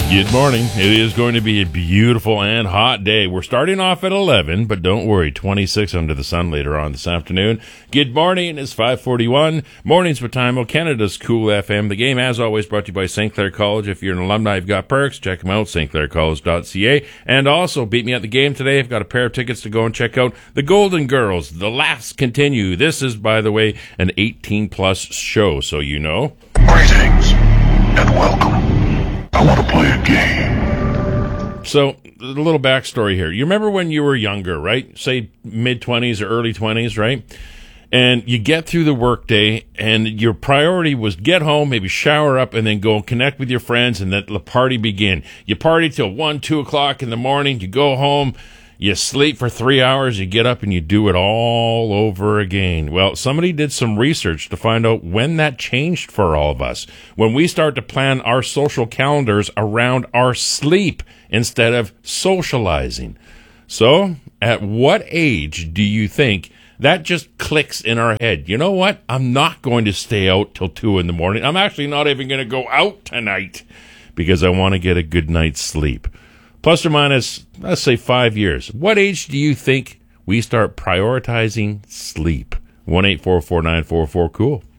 Good morning. It is going to be a beautiful and hot day. We're starting off at 11, but don't worry, 26 under the sun later on this afternoon. Good morning. It's 5:41. Mornings with Time, Canada's Cool FM. The game, as always, brought to you by St. Clair College. If you're an alumni, you've got perks. Check them out, stclaircollege.ca. And also, beat me at the game today. I've got a pair of tickets to go and check out the Golden Girls. The laughs continue. This is, by the way, an 18-plus show, so you know. Greetings and welcome. I want to play a game. So, a little backstory here. You remember when you were younger, right? Say mid-20s or early 20s, right? And you get through the workday, and your priority was get home, maybe shower up, and then go and connect with your friends, and let the party begin. You party till 1, 2 o'clock in the morning. You go home. You sleep for 3 hours, you get up, and you do it all over again. Well, somebody did some research to find out when that changed for all of us. When we start to plan our social calendars around our sleep instead of socializing. So, at what age do you think that just clicks in our head? You know what? I'm not going to stay out till 2 in the morning. I'm actually not even going to go out tonight because I want to get a good night's sleep. Plus or minus, let's say 5 years. What age do you think we start prioritizing sleep? 1-844-944-COOL.